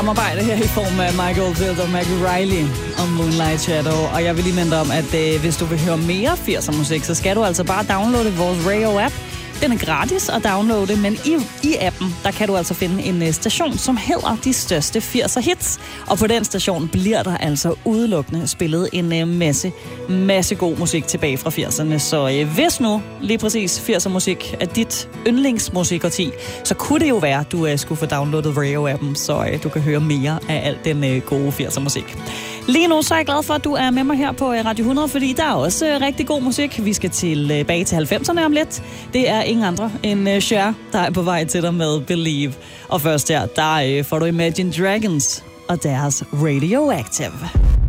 Samarbejde her i form af Michael Oldfield og Maggie Riley om Moonlight Shadow. Og jeg vil lige minde om, at hvis du vil høre mere 80'er musik, så skal du altså bare downloade vores Radio-app. Den er gratis at downloade, men i appen, der kan du altså finde en station, som hedder De Største 80'er Hits. Og på den station bliver der altså udelukkende spillet en masse god musik tilbage fra 80'erne. Så hvis nu lige præcis 80'er musik er dit yndlingsmusikparti, så kunne det jo være, at du skulle få downloadet Radio-appen, så du kan høre mere af al den gode 80'er musik. Lige nu så er jeg glad for, at du er med mig her på Radio 100, fordi der er også rigtig god musik. Vi skal tilbage til 90'erne om lidt. Det er ingen andre end Cher, der er på vej til dig med Believe. Og først her, der får du Imagine Dragons og deres Radioactive.